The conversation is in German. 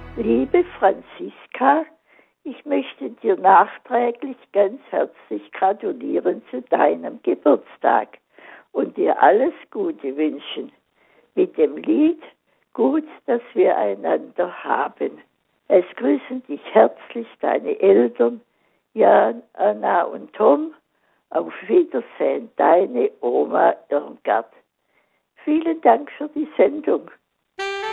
Liebe Franziska, ich möchte dir nachträglich ganz herzlich gratulieren zu deinem Geburtstag und dir alles Gute wünschen. Mit dem Lied Gut, dass wir einander haben. Es grüßen dich herzlich deine Eltern, Jan, Anna und Tom. Auf Wiedersehen, deine Oma Irmgard. Vielen Dank für die Sendung.